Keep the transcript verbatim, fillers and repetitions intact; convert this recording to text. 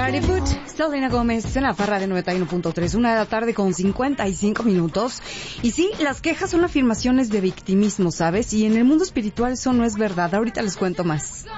Party Food, Selena Gómez en la farra de noventa y uno punto tres, una de la tarde con cincuenta y cinco minutos. Y sí, las quejas son afirmaciones de victimismo, ¿sabes? Y en el mundo espiritual eso no es verdad. Ahorita les cuento más.